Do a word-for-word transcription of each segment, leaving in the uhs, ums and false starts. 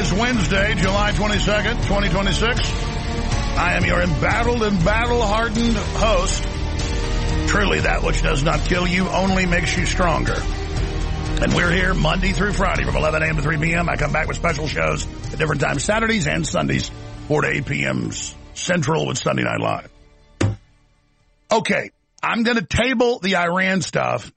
is Wednesday, July twenty-second, twenty twenty-six. I am your embattled and battle-hardened host. Truly, that which does not kill you only makes you stronger. And we're here Monday through Friday from eleven a.m. to three p.m. I come back with special shows at different times, Saturdays and Sundays, four to eight p.m. Central with Sunday Night Live. Okay, I'm going to table the Iran stuff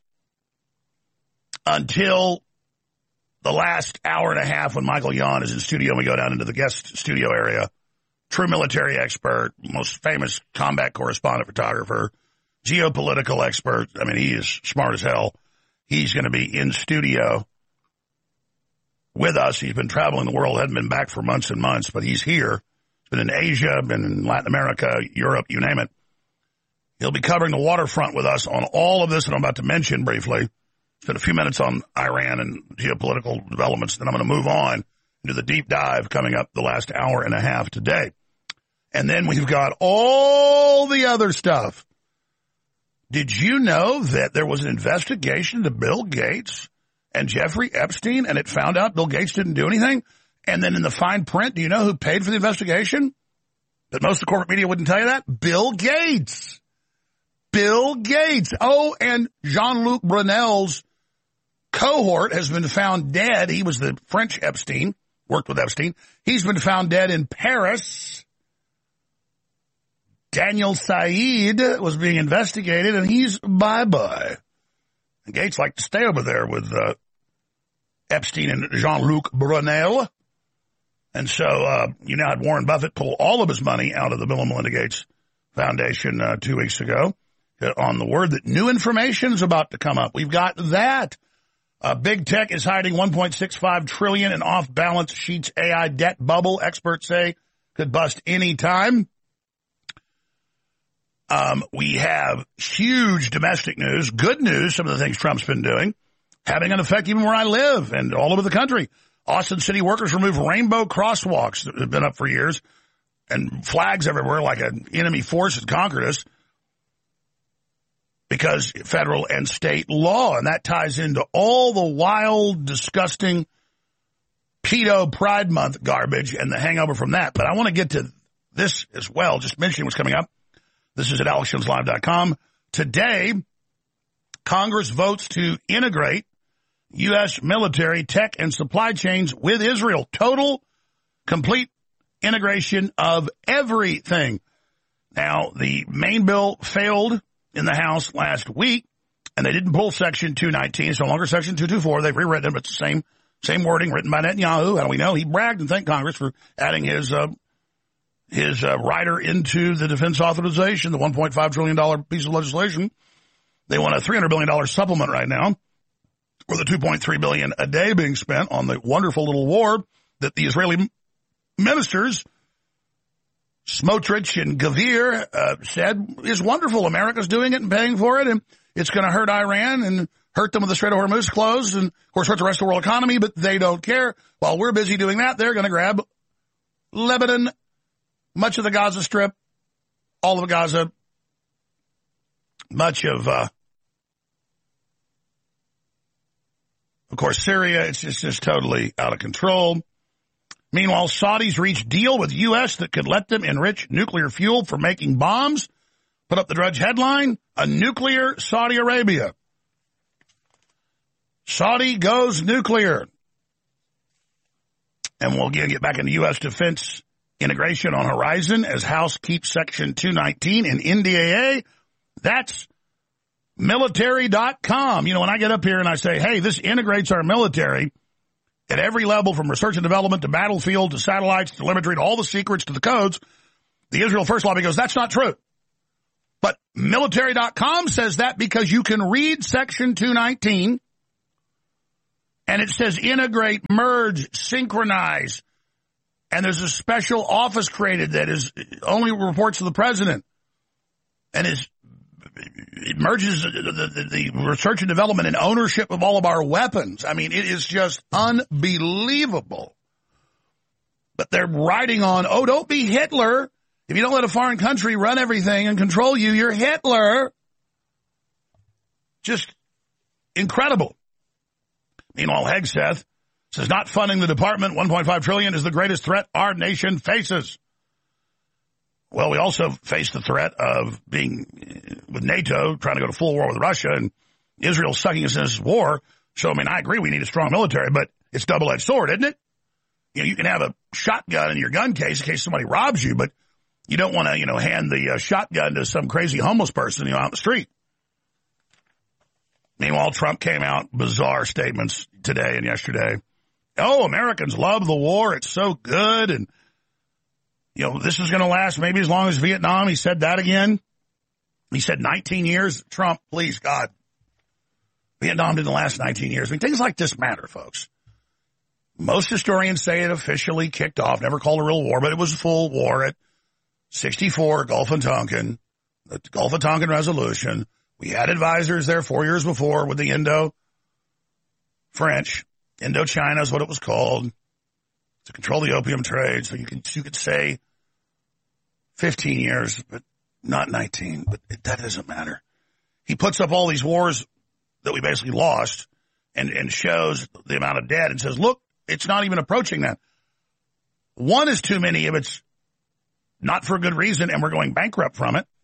until the last hour and a half when Michael Yon is in studio and we go down into the guest studio area. True military expert, most famous combat correspondent photographer, geopolitical expert. I mean, he is smart as hell. He's going to be in studio with us. He's been traveling the world, hadn't been back for months and months, but he's here. He's been in Asia, been in Latin America, Europe, you name it. He'll be covering the waterfront with us on all of this that I'm about to mention briefly. Spend a few minutes on Iran and geopolitical developments, then I'm going to move on into the deep dive coming up the last hour and a half today. And then we've got all the other stuff. Did you know that there was an investigation into Bill Gates and Jeffrey Epstein, and it found out Bill Gates didn't do anything? And then in the fine print, do you know who paid for the investigation? But most of the corporate media wouldn't tell you that. Bill Gates. Bill Gates. Oh, and Jean-Luc Brunel's cohort has been found dead. He was the French Epstein, worked with Epstein. He's been found dead in Paris. Daniel Said was being investigated, and he's bye-bye. And Gates liked to stay over there with uh, Epstein and Jean-Luc Brunel. And so, uh, you know, had Warren Buffett pull all of his money out of the Bill and Melinda Gates Foundation uh, two weeks ago uh, on the word that new information is about to come up. We've got that. Uh, big tech is hiding one point six five trillion dollars in off-balance sheets A I debt bubble. Experts say could bust any time. Um, we have huge domestic news, good news, some of the things Trump's been doing, having an effect even where I live and all over the country. Austin city workers remove rainbow crosswalks that have been up for years and flags everywhere like an enemy force has conquered us because federal and state law, and that ties into all the wild, disgusting pedo Pride Month garbage and the hangover from that. But I want to get to this as well, just mentioning what's coming up. This is at alex jones live dot com. Today, Congress votes to integrate U S military, tech, and supply chains with Israel. Total, complete integration of everything. Now, the main bill failed in the House last week, and they didn't pull Section two nineteen. It's no longer Section two twenty-four. They've rewritten it, but it's the same, same wording written by Netanyahu. How do we know? He bragged and thanked Congress for adding his uh, his uh, rider into the defense authorization, the one point five trillion dollars piece of legislation. They want a three hundred billion dollars supplement right now, or the two point three billion dollars a day being spent on the wonderful little war that the Israeli ministers, Smotrich and Gavir, uh, said is wonderful. America's doing it and paying for it, and it's going to hurt Iran and hurt them with the Strait of Hormuz closed, and, of course, hurt the rest of the world economy, but they don't care. While we're busy doing that, they're going to grab Lebanon, much of the Gaza Strip, all of Gaza, much of, uh, of course, Syria. It's just, just totally out of control. Meanwhile, Saudis reach deal with U S that could let them enrich nuclear fuel for making bombs. Put up the Drudge headline, a nuclear Saudi Arabia. Saudi goes nuclear. And we'll get back into U S defense integration on horizon as House keeps Section two nineteen in N D A A. That's military dot com. You know, when I get up here and I say, hey, this integrates our military at every level from research and development to battlefield to satellites to telemetry to all the secrets to the codes, the Israel First lobby goes, that's not true. But military dot com says that because you can read Section two nineteen and it says integrate, merge, synchronize. And there's a special office created that is only reports to the president. And is it merges the, the, the research and development and ownership of all of our weapons. I mean, it is just unbelievable. But they're riding on, oh, don't be Hitler. If you don't let a foreign country run everything and control you, you're Hitler. Just incredible. Meanwhile, Hegseth Says not funding the department, one point five trillion dollars is the greatest threat our nation faces. Well, we also face the threat of being with NATO, trying to go to full war with Russia, and Israel sucking us into this war. So, I mean, I agree we need a strong military, but it's a double-edged sword, isn't it? You know, you can have a shotgun in your gun case in case somebody robs you, but you don't want to, you know, hand the uh, shotgun to some crazy homeless person, you know, out in the street. Meanwhile, Trump came out, bizarre statements today and yesterday. Oh, Americans love the war. It's so good. And, you know, this is going to last maybe as long as Vietnam. He said that again. He said nineteen years. Trump, please, God. Vietnam didn't last nineteen years. I mean, things like this matter, folks. Most historians say it officially kicked off, never called a real war, but it was a full war at sixty-four, Gulf of Tonkin, the Gulf of Tonkin resolution. We had advisors there four years before with the Indo-French. Indochina is what it was called, to control the opium trade. So you could, you could say fifteen years, but not nineteen. But it, that doesn't matter. He puts up all these wars that we basically lost and, and shows the amount of dead and says, look, it's not even approaching that. One is too many if it's not for a good reason and we're going bankrupt from it.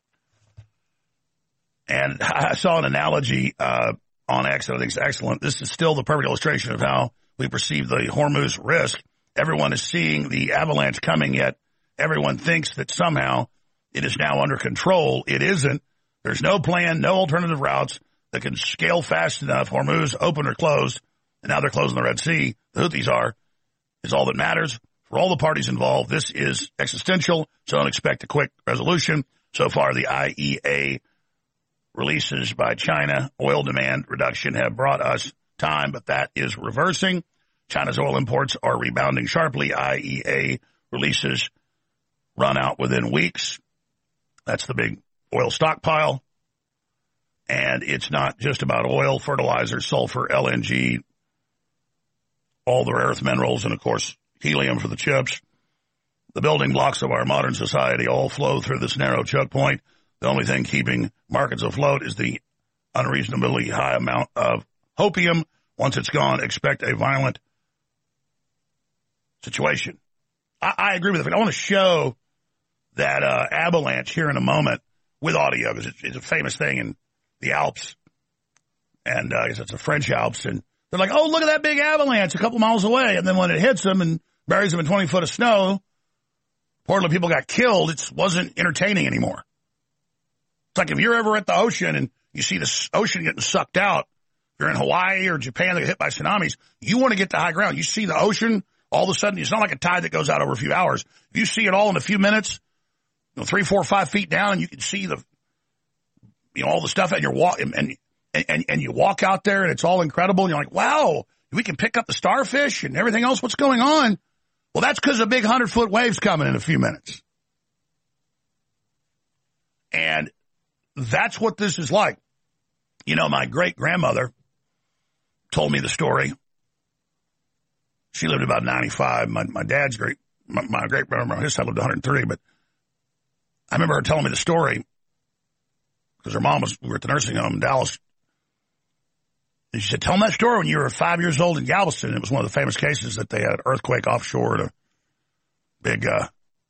And I saw an analogy uh, on X that I think is excellent. This is still the perfect illustration of how we perceive the Hormuz risk. Everyone is seeing the avalanche coming, yet everyone thinks that somehow it is now under control. It isn't. There's no plan, no alternative routes that can scale fast enough. Hormuz open or closed, and now they're closing the Red Sea. The Houthis are, is all that matters for all the parties involved. This is existential, so don't expect a quick resolution. So far, the I E A releases by China, oil demand reduction have brought us time, but that is reversing. China's oil imports are rebounding sharply. I E A releases run out within weeks. That's the big oil stockpile. And it's not just about oil, fertilizer, sulfur, L N G, all the rare earth minerals, and, of course, helium for the chips. The building blocks of our modern society all flow through this narrow choke point. The only thing keeping markets afloat is the unreasonably high amount of opium. Once it's gone, expect a violent situation. I, I agree with it. I want to show that uh, avalanche here in a moment with audio, because it's, it's a famous thing in the Alps, and uh, I guess it's the French Alps, and they're like, oh, look at that big avalanche a couple miles away, and then when it hits them and buries them in twenty foot of snow, Portland people got killed. It wasn't entertaining anymore. It's like if you're ever at the ocean and you see the ocean getting sucked out, if you're in Hawaii or Japan that get hit by tsunamis, you want to get to high ground. You see the ocean, all of a sudden, it's not like a tide that goes out over a few hours. If you see it all in a few minutes, you know, three, four, five feet down, and you can see the, you know, all the stuff, and you're walk, and, and, and, and you walk out there, and it's all incredible, and you're like, wow, we can pick up the starfish and everything else. What's going on? Well, that's because a big hundred-foot wave's coming in a few minutes. And that's what this is like. You know, my great-grandmother told me the story. She lived about ninety-five. My, my dad's great, my, my great-grandmother, his side lived one hundred three, but I remember her telling me the story because her mom was, we were at the nursing home in Dallas. And she said, tell them that story when you were five years old in Galveston. It was one of the famous cases that they had an earthquake offshore and a big uh,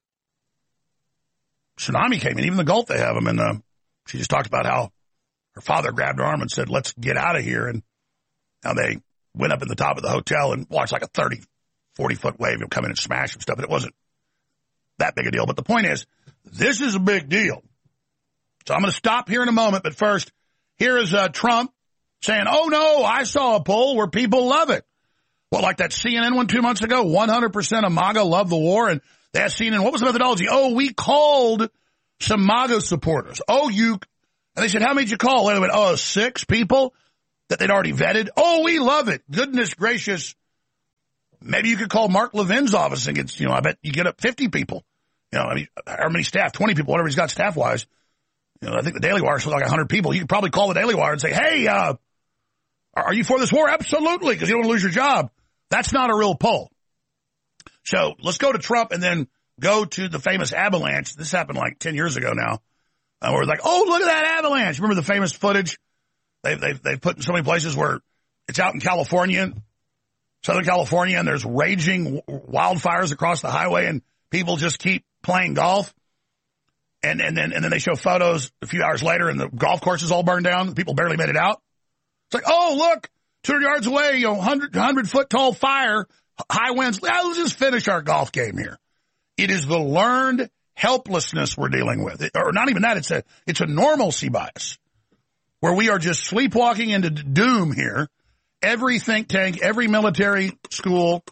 tsunami came in. Even the Gulf, they have them. And uh, she just talked about how her father grabbed her arm and said, let's get out of here. And how they went up in the top of the hotel and watched like a thirty, forty-foot wave come in and smash and stuff. And it wasn't that big a deal. But the point is, this is a big deal. So I'm going to stop here in a moment. But first, here is uh, Trump saying, oh, no, I saw a poll where people love it. Well, like that C N N one two months ago, one hundred percent of MAGA love the war. And they asked C N N, what was the methodology? Oh, we called some MAGA supporters. Oh, you, and they said, how many did you call? And they went, oh, six people that they'd already vetted. Oh, we love it. Goodness gracious. Maybe you could call Mark Levin's office and get, you know, I bet you get up fifty people. You know, I mean, how many staff? twenty people, whatever he's got staff-wise. You know, I think the Daily Wire is like one hundred people. You could probably call the Daily Wire and say, hey, uh, are you for this war? Absolutely, because you don't want to lose your job. That's not a real poll. So let's go to Trump and then go to the famous avalanche. This happened like ten years ago now. Uh, where we're like, oh, look at that avalanche. Remember the famous footage? They've, they've, they've put in so many places where it's out in California. Southern California, and there's raging wildfires across the highway, and people just keep playing golf. And, and then and then they show photos a few hours later, and the golf course is all burned down. People barely made it out. It's like, oh, look, two hundred yards away, you know, one hundred, one hundred foot tall fire, high winds. Let's just finish our golf game here. It is the learned helplessness we're dealing with. It, or not even that, it's a it's a normalcy bias where we are just sleepwalking into doom here. Every think tank, every military school,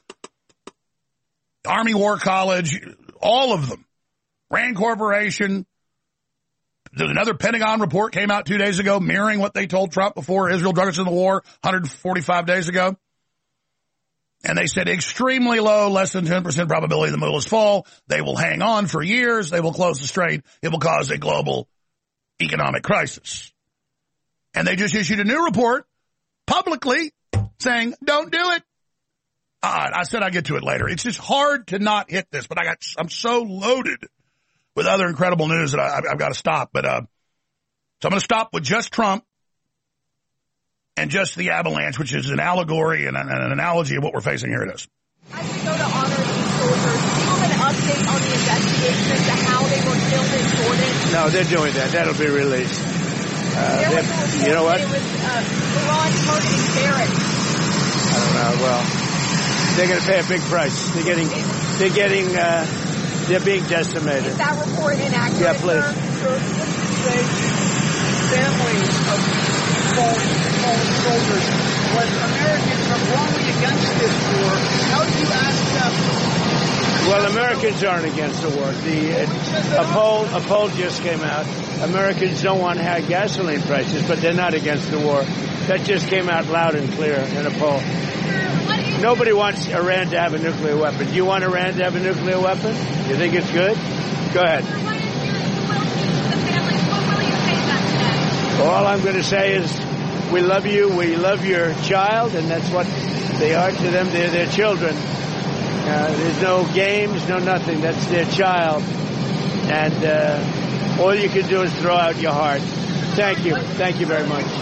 Army War College, all of them, Rand Corporation. Another Pentagon report came out two days ago mirroring what they told Trump before Israel drug us in the war one hundred forty-five days ago. And they said extremely low, less than ten percent probability the mullahs fall. They will hang on for years. They will close the strait. It will cause a global economic crisis. And they just issued a new report publicly saying, don't do it. Uh, I said I'd get to it later. It's just hard to not hit this, but I got, I'm so loaded with other incredible news that I, I've got to stop. But, uh, so I'm going to stop with just Trump and just the avalanche, which is an allegory and an, an analogy of what we're facing. Here it is. As we go to honor these soldiers, do you have an update on the investigation as to how they were killed and sorted? No, they're doing that. That'll be released. Uh, there was a report you know what? It was uh, Iran targeting barracks. I don't know. Well, they're going to pay a big price. They're getting, they're getting, uh, they're being decimated. Is that report inaccurate? Yeah, please. Sir? Say, families of fallen, fallen soldiers, when Americans are wrongly against this war, how do you ask them? Well, Americans aren't against the war. The uh, a poll, a poll just came out. Americans don't want high gasoline prices, but they're not against the war. That just came out loud and clear in a poll. Nobody wants Iran to have a nuclear weapon. Do you want Iran to have a nuclear weapon? You think it's good? Go ahead. All I'm going to say is we love you, we love your child, and that's what they are to them. They're their children. Uh, there's no games, no nothing. That's their child. And uh, all you can do is throw out your heart. Thank you. Thank you very much.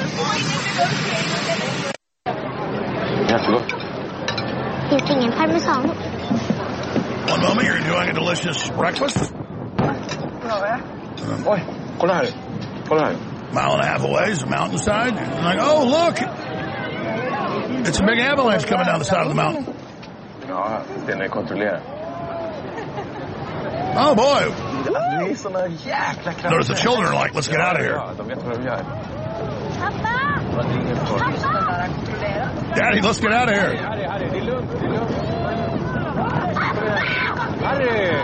One moment, you're enjoying a delicious breakfast. Oj, kolla här. Kolla här. Mile and a half away is a mountainside. And like, oh, look. It's a big avalanche coming down the side of the mountain. Ja, den är kontrollerad. Oh, boy. Ni är såna jäkla krafter. Notice the children are like, let's get out of here. Ja, de vet vad de gör. Daddy, let's get out of here. Harry, Harry, det är lugnt, det är lugnt. Harry!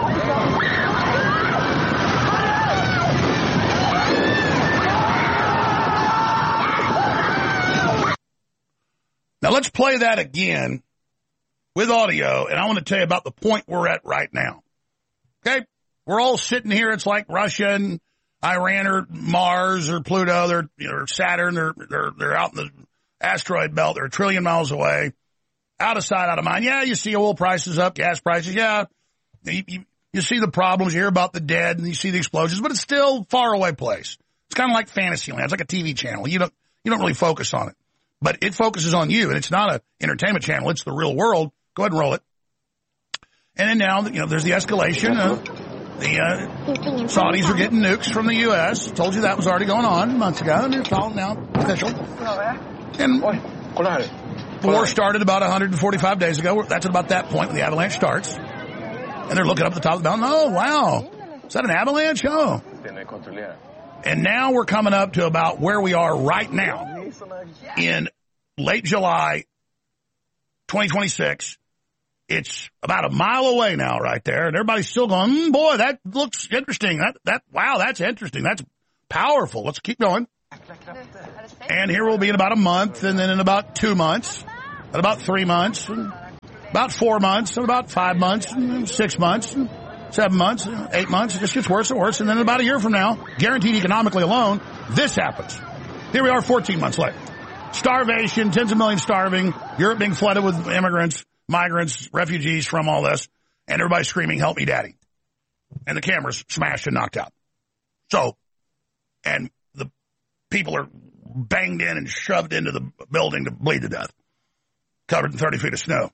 Now let's play that again with audio, and I want to tell you about the point we're at right now. Okay? We're all sitting here. It's like Russia and Iran or Mars or Pluto. They're, you know, Saturn. They're, they're, they're out in the asteroid belt. They're a trillion miles away. Out of sight, out of mind. Yeah, you see oil prices up, gas prices. Yeah. You, you, you see the problems. You hear about the dead and you see the explosions, but it's still a far away place. It's kind of like Fantasyland. It's like a T V channel. You don't, you don't really focus on it, but it focuses on you, and it's not an entertainment channel. It's the real world. Go ahead and roll it. And then now, you know, there's the escalation. Uh, the uh, Saudis are getting nukes from the U S Told you that was already going on months ago, and it's all now official. And the war started about one hundred forty-five days ago. That's about that point when the avalanche starts. And they're looking up at the top of the mountain. Oh, wow. Is that an avalanche? Oh. And now we're coming up to about where we are right now in late July twenty twenty-six. It's about a mile away now right there. And everybody's still going, mm, boy, that looks interesting. That, that, wow, that's interesting. That's powerful. Let's keep going. And here we'll be in about a month, and then in about two months, and about three months, and about four months, and about five months, and six months, and seven months, and eight months. It just gets worse and worse. And then about a year from now, guaranteed economically alone, this happens. Here we are fourteen months later. Starvation, tens of millions starving, Europe being flooded with immigrants, migrants, refugees from all this, and everybody screaming, help me, daddy. And the camera's smashed and knocked out. So, and the people are banged in and shoved into the building to bleed to death. covered in thirty feet of snow.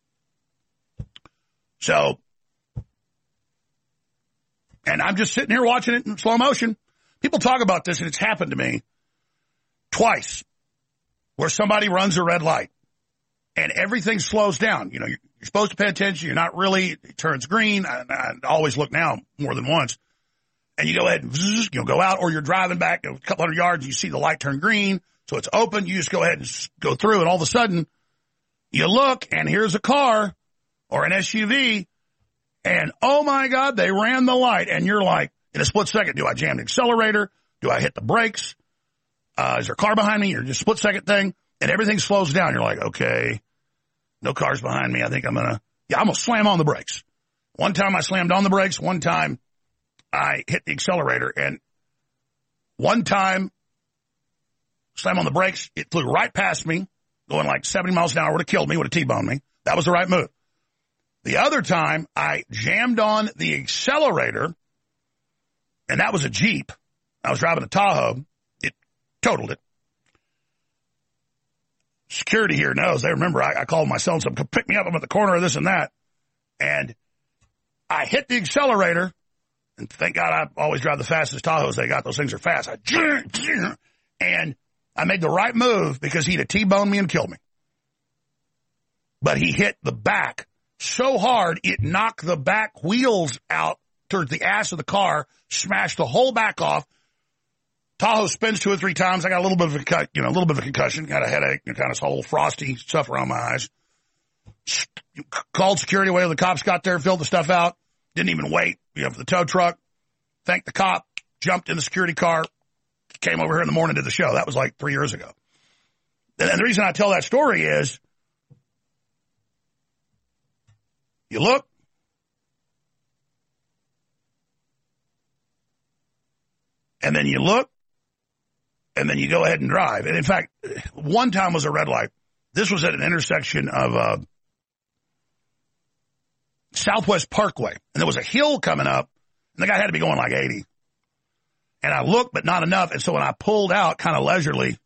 So, and I'm just sitting here watching it in slow motion. People talk about this, and it's happened to me twice, where somebody runs a red light, and everything slows down. You know, you're, you're supposed to pay attention. You're not really. It turns green. I, I always look now more than once. And you go ahead and zzz, you know, go out, or you're driving back you know, a couple hundred yards, and you see the light turn green, so it's open. You just go ahead and go through, and all of a sudden, you look, and here's a car or an S U V, and oh, my God, they ran the light. And you're like, in a split second, do I jam the accelerator? Do I hit the brakes? Uh, is there a car behind me? Or just a split-second thing? And everything slows down. You're like, okay, no cars behind me. I think I'm going to, yeah, I'm going to slam on the brakes. One time I slammed on the brakes. One time I hit the accelerator. And one time, slam on the brakes, it flew right past me, going like seventy miles an hour, would have killed me, would have T-boned me. That was the right move. The other time, I jammed on the accelerator, and that was a Jeep. I was driving a Tahoe. It totaled it. Security here knows. They remember I, I called my son, come pick me up. I'm at the corner of this and that. And I hit the accelerator, and thank God I always drive the fastest Tahoes they got. Those things are fast. I, and I made the right move because he'd have T-boned me and killed me. But he hit the back so hard, it knocked the back wheels out towards the ass of the car, smashed the whole back off. Tahoe spins two or three times. I got a little bit of a cut, you know, a little bit of a concussion, got a headache, you know, kind of whole frosty stuff around my eyes. Called security away. The cops got there, filled the stuff out, didn't even wait, you know, for the tow truck. Thanked the cop, jumped in the security car, came over here in the morning to the show. That was like three years ago. And the reason I tell that story is, you look, and then you look, and then you go ahead and drive. And in fact, one time was a red light. This was at an intersection of uh, Southwest Parkway. And there was a hill coming up, and the guy had to be going like eighty. And I looked, but not enough. And so when I pulled out kind of leisurely,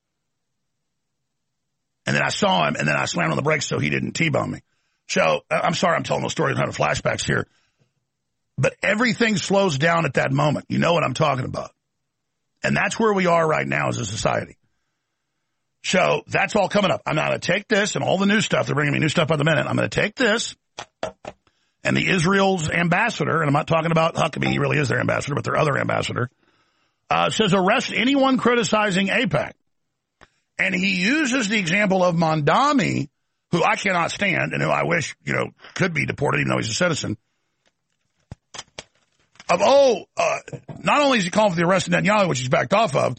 and then I saw him, and then I slammed on the brakes so he didn't T-bone me. So, I'm sorry I'm telling those stories, kind of flashbacks here. But everything slows down at that moment. You know what I'm talking about. And that's where we are right now as a society. So, that's all coming up. I'm going to take this and all the new stuff. They're bringing me new stuff by the minute. I'm going to take this and the Israel's ambassador, and I'm not talking about Huckabee, he really is their ambassador, but their other ambassador, uh, says arrest anyone criticizing AIPAC. And he uses the example of Mondami, who I cannot stand and who I wish, you know, could be deported even though he's a citizen. Of, oh, uh, not only is he calling for the arrest of Netanyahu, which he's backed off of,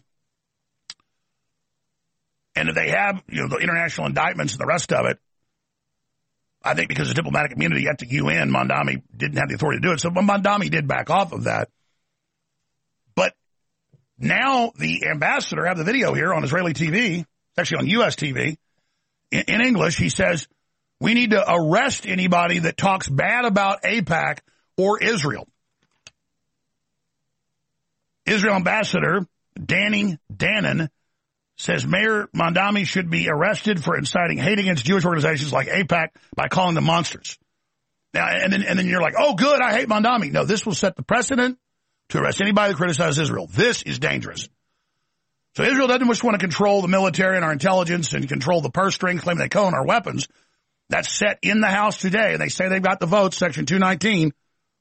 and if they have, you know, the international indictments and the rest of it, I think because of diplomatic immunity at the U N, Mondami didn't have the authority to do it. So Mondami did back off of that. But now the ambassador, I have the video here on Israeli T V, it's actually on U S T V, in, in English, he says, we need to arrest anybody that talks bad about AIPAC or Israel. Israel ambassador Danny Danon says Mayor Mondami should be arrested for inciting hate against Jewish organizations like AIPAC by calling them monsters. Now, and then, and then you're like, oh, good, I hate Mondami. No, this will set the precedent to arrest anybody that criticizes Israel. This is dangerous. So Israel doesn't just want to control the military and our intelligence and control the purse strings, claiming they own our weapons. That's set in the House today, and they say they've got the votes, Section two nineteen,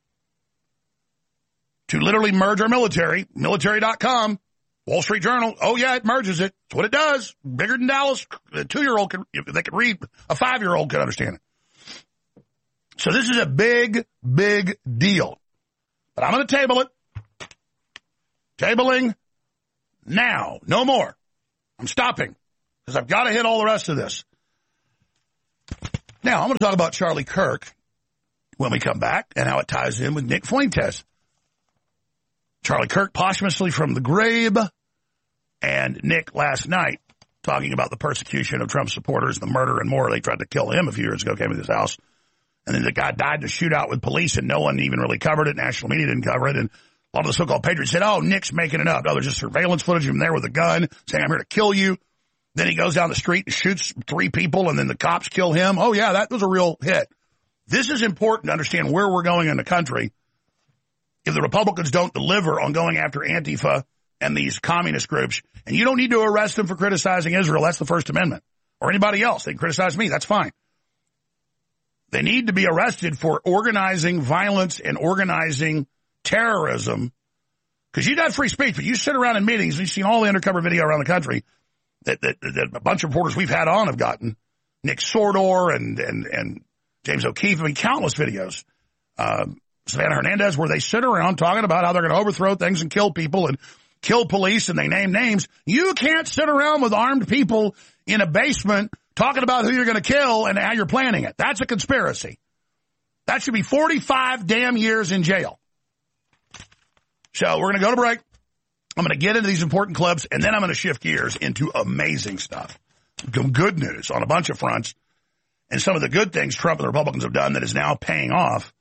to literally merge our military, military dot com, Wall Street Journal. Oh, yeah, it merges it. That's what it does. Bigger than Dallas. A two-year-old, can, if they could read, a five-year-old could understand it. So this is a big, big deal. But I'm going to table it. Tabling now. No more. I'm stopping because I've got to hit all the rest of this. Now, I'm going to talk about Charlie Kirk when we come back and how it ties in with Nick Fuentes. Charlie Kirk posthumously from the grave, and Nick last night talking about the persecution of Trump supporters, the murder and more. They tried to kill him a few years ago, came to his house. And then the guy died in a shootout with police, and no one even really covered it. National media didn't cover it. And a lot of the so-called patriots said, oh, Nick's making it up. No, there's just surveillance footage of him there with a gun saying, I'm here to kill you. Then he goes down the street and shoots three people, and then the cops kill him. Oh, yeah, that was a real hit. This is important to understand where we're going in the country. If the Republicans don't deliver on going after Antifa and these communist groups, and you don't need to arrest them for criticizing Israel, that's the First Amendment, or anybody else. They can criticize me, that's fine. They need to be arrested for organizing violence and organizing terrorism, because you got free speech, but you sit around in meetings, and you've seen all the undercover video around the country that, that, that a bunch of reporters we've had on have gotten, Nick Sordor and, and, and James O'Keefe, I mean, countless videos, um, Savannah Hernandez, where they sit around talking about how they're going to overthrow things and kill people and kill police, and they name names. You can't sit around with armed people in a basement talking about who you're going to kill and how you're planning it. That's a conspiracy. That should be forty-five damn years in jail. So we're going to go to break. I'm going to get into these important clips, and then I'm going to shift gears into amazing stuff. Some good news on a bunch of fronts, and some of the good things Trump and the Republicans have done that is now paying off.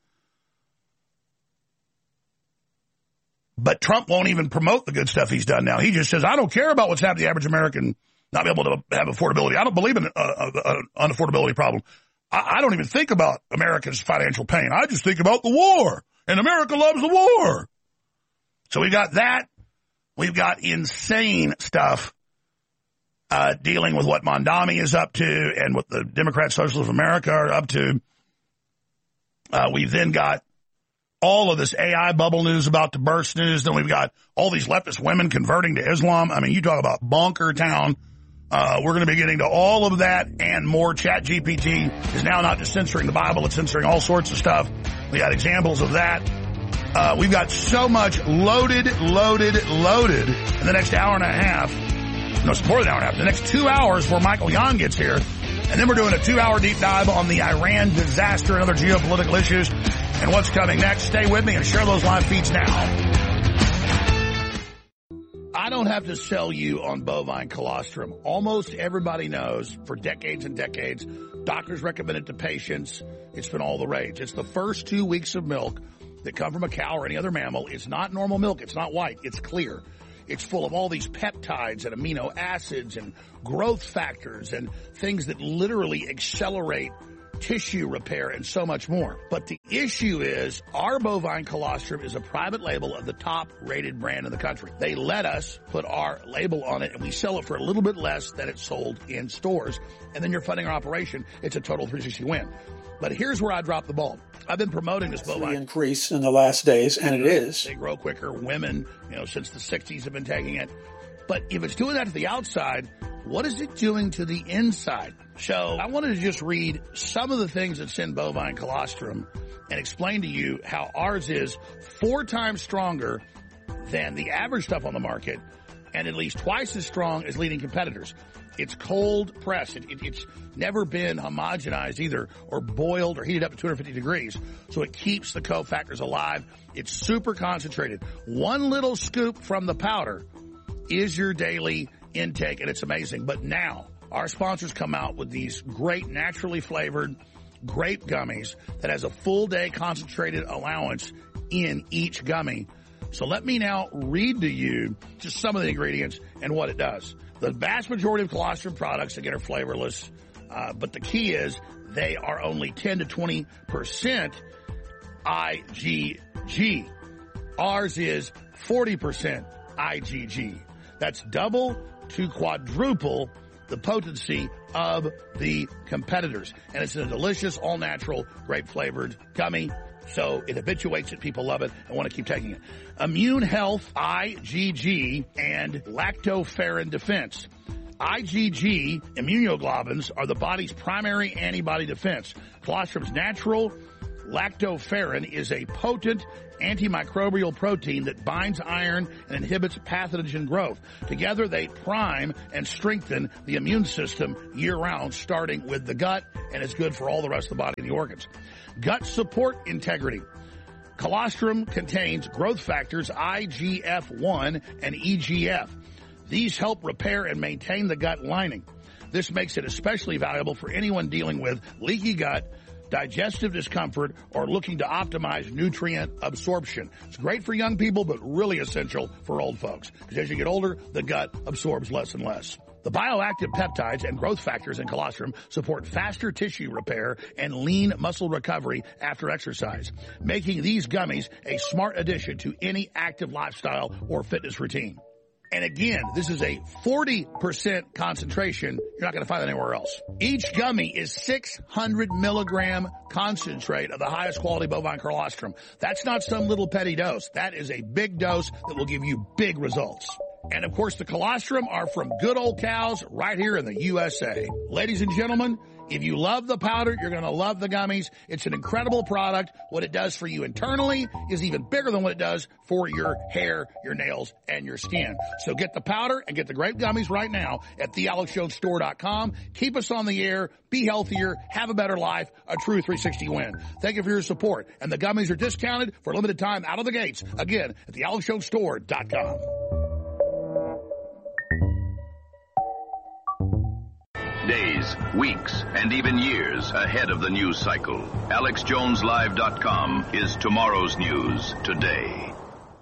But Trump won't even promote the good stuff he's done now. He just says, I don't care about what's happened to the average American not be able to have affordability. I don't believe in an unaffordability problem. I, I don't even think about America's financial pain. I just think about the war, and America loves the war. So we've got that. We've got insane stuff uh, dealing with what Mondami is up to and what the Democrat Socialists of America are up to. Uh, we've then got all of this A I bubble news about to burst news. Then we've got all these leftist women converting to Islam. I mean, you talk about bunker town. Uh, we're going to be getting to all of that and more. Chat G P T is now not just censoring the Bible, it's censoring all sorts of stuff. We got examples of that. Uh, we've got so much loaded, loaded, loaded in the next hour and a half. No, it's more than an hour and a half. The next two hours before Michael Yon gets here. And then we're doing a two-hour deep dive on the Iran disaster and other geopolitical issues and what's coming next. Stay with me and share those live feeds now. I don't have to sell you on bovine colostrum. Almost everybody knows for decades and decades, doctors recommend it to patients. It's been all the rage. It's the first two weeks of milk that come from a cow or any other mammal. It's not normal milk. It's not white. It's clear. It's full of all these peptides and amino acids and growth factors and things that literally accelerate tissue repair and so much more. But the issue is our bovine colostrum is a private label of the top rated brand in the country. They let us put our label on it and we sell it for a little bit less than it's sold in stores. And then you're funding our operation. It's a total three sixty win. But here's where I drop the ball. I've been promoting this bovine increase in the last days, and it is. They grow quicker. Women, you know, since the sixties have been taking it. But if it's doing that to the outside, what is it doing to the inside? So I wanted to just read some of the things that's in bovine colostrum and explain to you how ours is four times stronger than the average stuff on the market and at least twice as strong as leading competitors. It's cold pressed. It, it, it's never been homogenized either or boiled or heated up to two hundred fifty degrees. So it keeps the cofactors alive. It's super concentrated. One little scoop from the powder is your daily intake, and it's amazing. But now our sponsors come out with these great naturally flavored grape gummies that has a full day concentrated allowance in each gummy. So let me now read to you just some of the ingredients and what it does. The vast majority of colostrum products, again, are flavorless, uh, but the key is they are only ten to twenty percent I G G. Ours is forty percent I G G. That's double to quadruple the potency of the competitors. And it's a delicious, all-natural, grape-flavored gummy. So it habituates it. People love it and want to keep taking it. Immune Health, I G G, and Lactoferrin Defense. I G G immunoglobulins are the body's primary antibody defense. Colostrum's natural lactoferrin is a potent antimicrobial protein that binds iron and inhibits pathogen growth. Together, they prime and strengthen the immune system year-round, starting with the gut, and it's good for all the rest of the body and the organs. Gut support integrity. Colostrum contains growth factors I G F one and E G F. These help repair and maintain the gut lining. This makes it especially valuable for anyone dealing with leaky gut, digestive discomfort, or looking to optimize nutrient absorption. It's great for young people, but really essential for old folks. Because as you get older, the gut absorbs less and less. The bioactive peptides and growth factors in colostrum support faster tissue repair and lean muscle recovery after exercise, making these gummies a smart addition to any active lifestyle or fitness routine. And again, this is a forty percent concentration. You're not going to find that anywhere else. Each gummy is six hundred milligram concentrate of the highest quality bovine colostrum. That's not some little petty dose. That is a big dose that will give you big results. And of course, the colostrum are from good old cows right here in the U S A. Ladies and gentlemen, if you love the powder, you're going to love the gummies. It's an incredible product. What it does for you internally is even bigger than what it does for your hair, your nails, and your skin. So get the powder and get the great gummies right now at the alex jones store dot com. Keep us on the air. Be healthier. Have a better life. A true three sixty win. Thank you for your support. And the gummies are discounted for a limited time out of the gates. Again, at the alex jones store dot com. Days, weeks, and even years ahead of the news cycle. alex jones live dot com is tomorrow's news today.